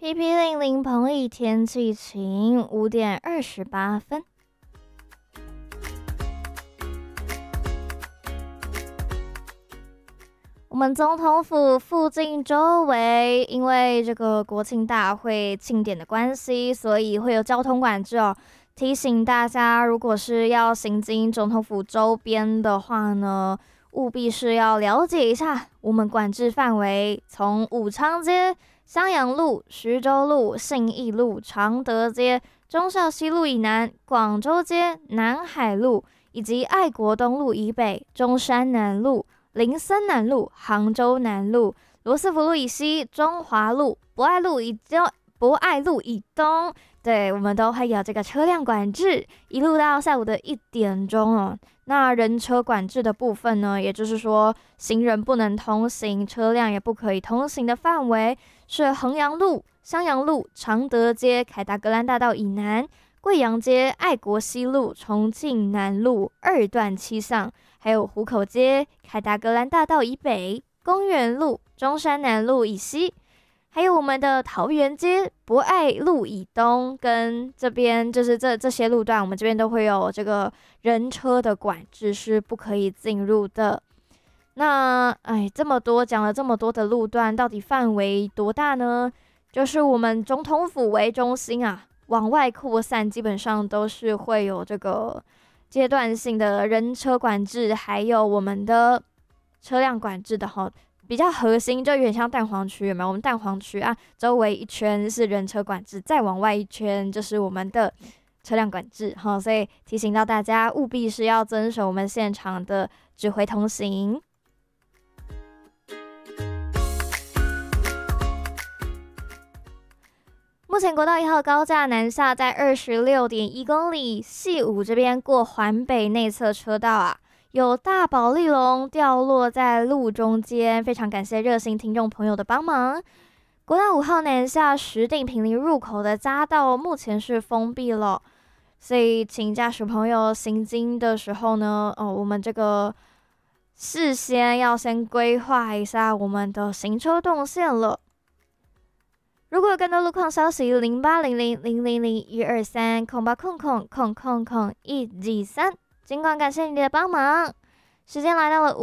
霹雳令林彭轶，天气晴，5:28。我们总统府附近周围，因为这个国庆大会庆典的关系，所以会有交通管制哦。提醒大家，如果是要行经总统府周边的话呢，务必是要了解一下我们管制范围，从武昌街、襄阳路、徐州路、信义路、常德街、忠孝西路以南、广州街、南海路以及爱国东路以北、中山南路、林森南路、杭州南路、罗斯福路以西、中华路、博爱路以东，对，我们都会有这个车辆管制，一路到下午的1点哦。那人车管制的部分呢，也就是说，行人不能通行，车辆也不可以通行的范围是衡阳路、襄阳路、常德街、凯达格兰大道以南、贵阳街、爱国西路、重庆南路2段7巷，还有湖口街、凯达格兰大道以北、公园路、中山南路以西。还有我们的桃园街、博爱路以东，跟这边就是这些路段，我们这边都会有这个人车的管制，是不可以进入的。那讲了这么多的路段，到底范围多大呢？就是我们总统府为中心啊，往外扩散，基本上都是会有这个阶段性的人车管制，还有我们的车辆管制的哈。比较核心就有点像蛋黄区，有没有？我们蛋黄区啊，周围一圈是人车管制，再往外一圈就是我们的车辆管制哈。所以提醒到大家，务必是要遵守我们现场的指挥通行。目前国道1号高架南下在26.1公里，细五这边过环北内侧车道啊。有大宝丽龙掉落在路中间，非常感谢热心听众朋友的帮忙。国道5号南下石碇坪林入口的匝道目前是封闭了，所以请驾驶朋友行经的时候呢，我们这个事先要先规划一下我们的行车动线了。如果有更多路况消息，0800-000-123-0800-123。尽管感谢你的帮忙，时间来到了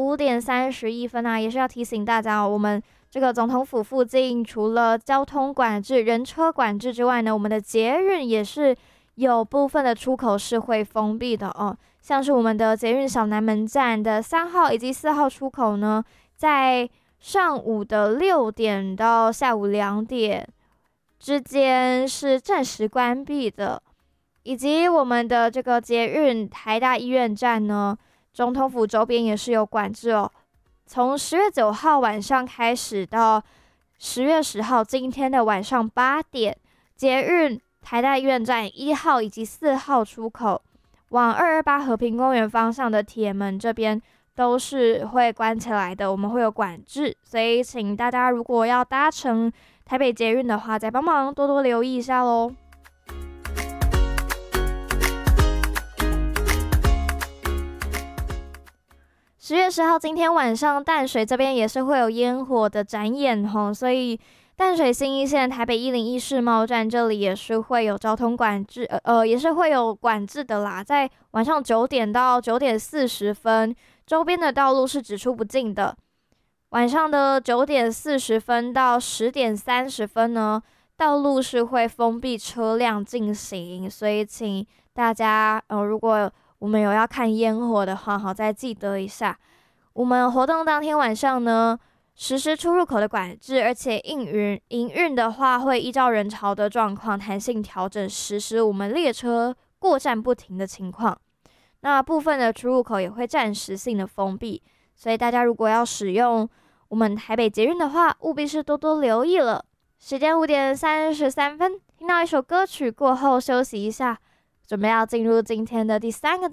5:31啊，也是要提醒大家我们这个总统府附近除了交通管制、人车管制之外呢，我们的捷运也是有部分的出口是会封闭的哦。像是我们的捷运小南门站的3号以及4号出口呢，在上午的6点到下午2点之间是暂时关闭的。以及我们的这个捷运台大医院站呢，总统府周边也是有管制哦。从10月9号晚上开始到10月10号今天的晚上8点，捷运台大医院站1号以及4号出口往228和平公园方向的铁门这边都是会关起来的，我们会有管制，所以请大家如果要搭乘台北捷运的话，再帮忙多多留意一下咯。10月10号今天晚上淡水这边也是会有烟火的展演吼，所以淡水新一线台北101世贸站这里也是会有交通管制，也是会有管制的啦。在晚上9点到9点40分，周边的道路是只出不进的。晚上的9点40分到10点30分呢，道路是会封闭车辆进行，所以请大家如果我们有要看烟火的话，再记得一下。我们活动当天晚上呢，实施出入口的管制，而且营运的话会依照人潮的状况弹性调整，实施我们列车过站不停的情况。那部分的出入口也会暂时性的封闭，所以大家如果要使用我们台北捷运的话，务必是多多留意了。时间5:33，听到一首歌曲过后休息一下，准备要进入今天的第3个